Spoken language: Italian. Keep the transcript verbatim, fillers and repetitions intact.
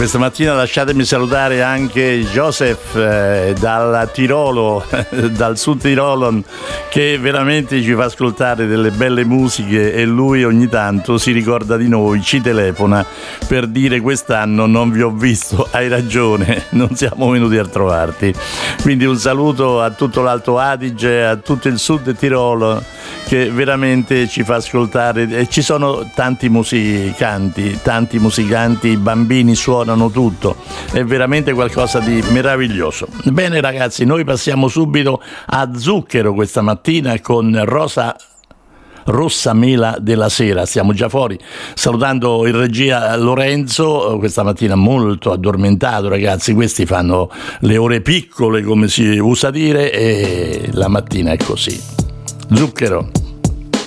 Questa mattina lasciatemi salutare anche Joseph eh, dal Tirolo, dal Sud Tirolo, che veramente ci fa ascoltare delle belle musiche e lui ogni tanto si ricorda di noi, ci telefona per dire: quest'anno non vi ho visto, hai ragione, non siamo venuti a trovarti. Quindi un saluto a tutto l'Alto Adige, a tutto il Sud Tirolo, che veramente ci fa ascoltare, e ci sono tanti musicanti, tanti musicanti, i bambini suonano tutto, è veramente qualcosa di meraviglioso. Bene ragazzi, noi passiamo subito a Zucchero questa mattina con Rosa Rossa Mela della Sera. Stiamo già fuori salutando in regia Lorenzo, questa mattina molto addormentato, ragazzi, questi fanno le ore piccole come si usa dire, e la mattina è così. Zucchero.